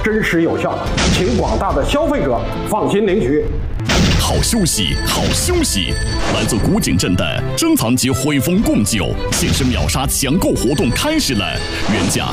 真实有效，请广大的消费者放心领取。 好休息，好休息！来自古井镇的珍藏级汇丰贡酒限时秒杀抢购活动开始了，原价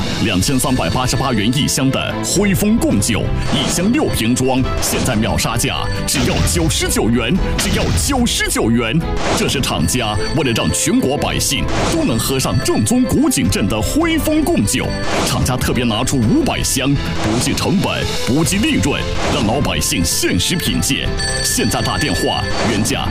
2388元一箱的汇丰贡酒，1箱6瓶装，现在秒杀价只要99元，只要99元。这是厂家为了让全国百姓都能喝上正宗古井镇的汇丰贡酒，厂家特别拿出500箱，不计成本，不计利润，让老百姓限时品鉴。现在打电话，原价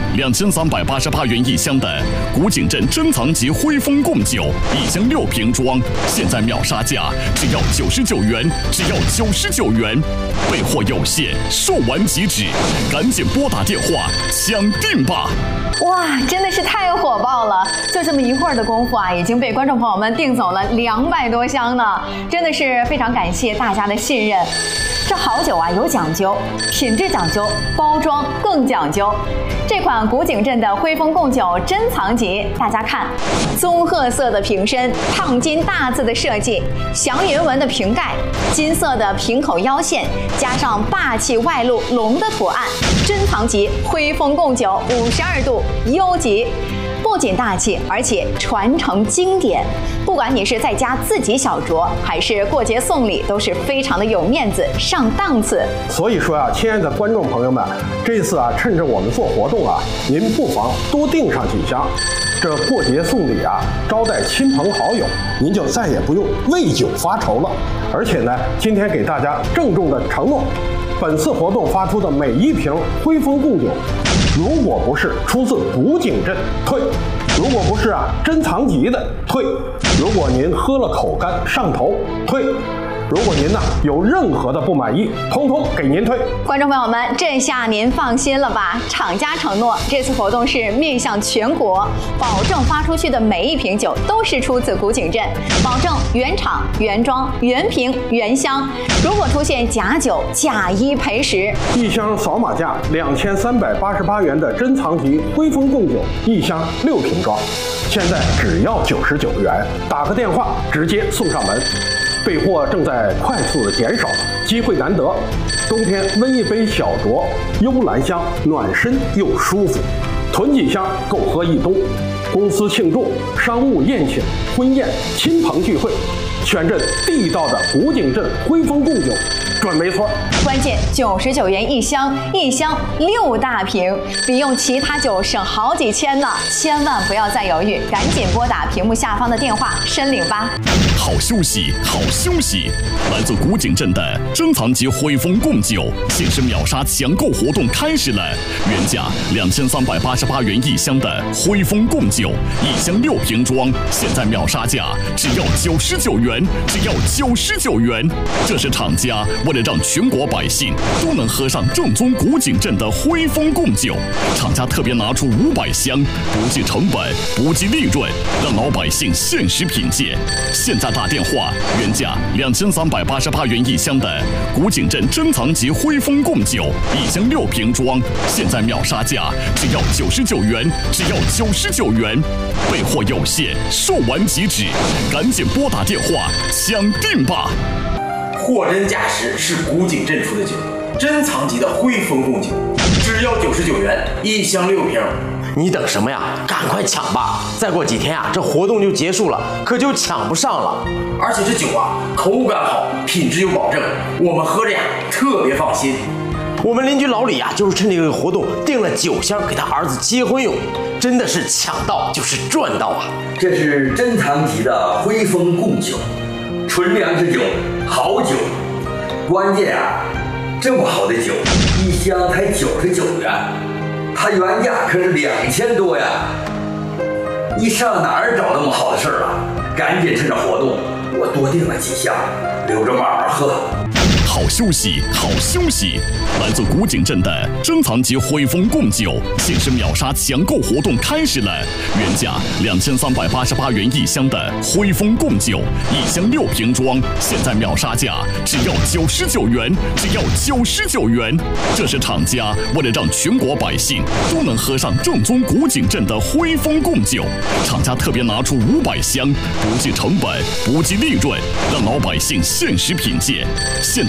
2388元一箱的古井镇珍藏级汇丰贡酒，1箱6瓶装，现在秒杀价只要99元，只要99元。备货有限，售完即止，赶紧拨打电话抢订吧！ 哇，真的是太火爆了！就这么一会儿的功夫啊，已经被观众朋友们订走了200多箱呢，真的是非常感谢大家的信任。这好酒啊有讲究，品质讲究，包装更讲究。这款古井镇的汇丰贡酒珍藏级，大家看，棕褐色的瓶身，烫金大字的设计，祥云纹的瓶盖，金色的瓶口腰线，加上霸气外露龙的图案，珍藏级汇丰贡酒52度优级。不仅大气，而且传承经典。不管你是在家自己小酌，还是过节送礼，都是非常的有面子、上档次。 所以说啊，亲爱的观众朋友们，这次啊，趁着我们做活动啊，您不妨多订上几箱。这过节送礼啊，招待亲朋好友，您就再也不用为酒发愁了。而且呢，今天给大家郑重的承诺，本次活动发出的每1瓶汇丰贡酒，如果不是出自古井镇，退；如果不是啊珍藏级的，退；如果您喝了口干上头，退；如果您呢有任何的不满意，通通给您退。 观众朋友们，这下您放心了吧？厂家承诺，这次活动是面向全国，保证发出去的每1瓶酒都是出自古井镇，保证原厂、原装、原瓶、原箱。如果出现假酒，假1赔10。 1箱扫码价2388元的珍藏级汇丰贡酒，1箱6瓶装，现在只要99元，打个电话直接送上门。备货正在快速的减少，机会难得，冬天温一杯小酌，幽兰香，暖身又舒服，囤几箱够喝一冬。公司庆祝、商务宴请、婚宴、亲朋聚会，选这地道的古井镇汇丰贡酒，准没错。 关键99元1箱，1箱6大瓶，比用其他酒省好几千呢！千万不要再犹豫，赶紧拨打屏幕下方的电话申领吧。 好休息，好休息！来自古井镇的珍藏级汇丰贡酒限时秒杀抢购活动开始了，原价2388元1箱的汇丰贡酒，1箱6瓶装，现在秒杀价只要99元，只要99元。这是厂家为了让全国百姓都能喝上正宗古井镇的汇丰贡酒，厂家特别拿出500箱，不计成本，不计利润，让老百姓限时品鉴。现在打电话，原价2388元1箱的古井镇珍藏级汇丰贡酒，1箱6瓶装，现在秒杀价只要99元，只要99元。备货有限，售完即止，赶紧拨打电话抢订吧！ 货真价实是古井镇出的酒，珍藏级的汇丰贡酒，只要99元，1箱6瓶。 你等什么呀？赶快抢吧！再过几天啊，这活动就结束了，可就抢不上了。 而且这酒啊，口感好，品质有保证，我们喝着呀特别放心。 我们邻居老李啊，就是趁这个活动订了9箱给他儿子结婚用，真的是抢到就是赚到啊！ 这是珍藏级的汇丰贡酒，纯粮之酒，好酒。关键啊，这么好的酒，1箱才99元，它原价可是2000多呀！你上哪儿找那么好的事儿啊？赶紧趁着活动，我多订了几箱，留着慢慢喝。 好休息，好休息！来自古井镇的珍藏级汇丰贡酒限时秒杀抢购活动开始了，原价2388元1箱的汇丰贡酒，1箱6瓶装，现在秒杀价只要99元，只要99元。这是厂家为了让全国百姓都能喝上正宗古井镇的汇丰贡酒，厂家特别拿出500箱，不计成本，不计利润，让老百姓限时品鉴。现在